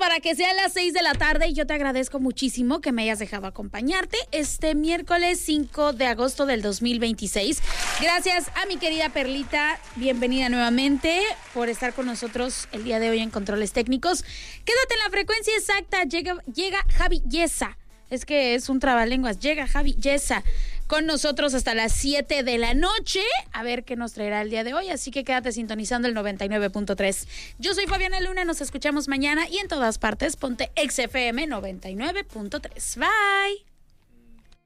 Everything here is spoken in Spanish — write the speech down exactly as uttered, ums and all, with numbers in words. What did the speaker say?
para que sean las seis de la tarde y yo te agradezco muchísimo que me hayas dejado acompañarte este miércoles cinco de agosto del dos mil veintiséis. Gracias a mi querida Perlita, bienvenida nuevamente por estar con nosotros el día de hoy en Controles Técnicos. Quédate en la frecuencia exacta, llega, llega Javi Yesa. Es que es un trabalenguas. Llega Javi Yesa con nosotros hasta las siete de la noche. A ver qué nos traerá el día de hoy. Así que quédate sintonizando el noventa y nueve punto tres. Yo soy Fabiana Luna. Nos escuchamos mañana y en todas partes. Ponte X F M noventa y nueve punto tres. Bye.